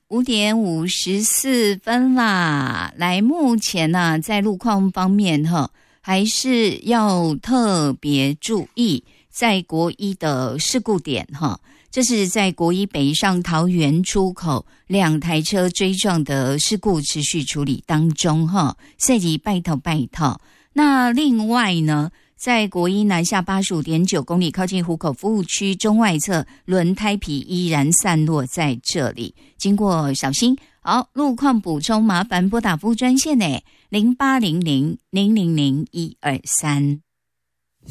5:54啦。来，目前呢，在路况方面还是要特别注意在国一的事故点这是在国一北上桃园出口2台车追撞的事故持续处理当中所以拜托。那另外呢，在国一南下85.9公里靠近湖口服务区中外侧，轮胎皮依然散落在这里，经过小心。好，路况补充麻烦拨打服务专线0800-000-123。